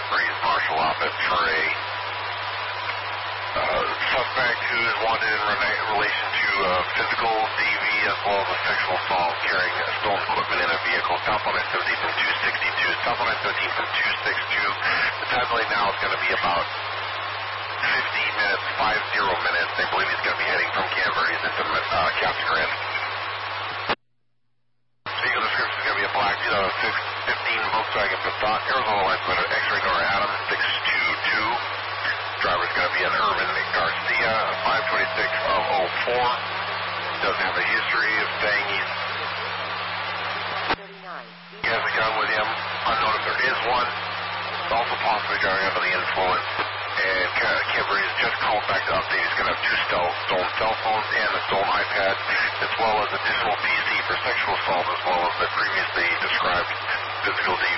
Breeze Marshal Office for a suspect who is wanted in relation to physical DV as well as a sexual assault carrying stolen equipment in a vehicle. South on I-17 from 262. South on I-17 from 262. The time delay now is going to be about 50 minutes, 50 minutes. They believe he's going to be heading from Canberra into Caps Grand. Vehicle description is going to be a black 2015 Volkswagen Passat, Arizona license plate X-ray door Adam 622. Driver's going to be an Irvin Garcia, 526 of 04. Doesn't have a history of saying he has a gun with him. Unknown if there is one. It's also possibly driving under the influence. And Canberra has just called back to update. He's going to have 2 stolen cell phones and a stolen iPad, as well as additional PC for sexual assault, as well as the previously described physical DV.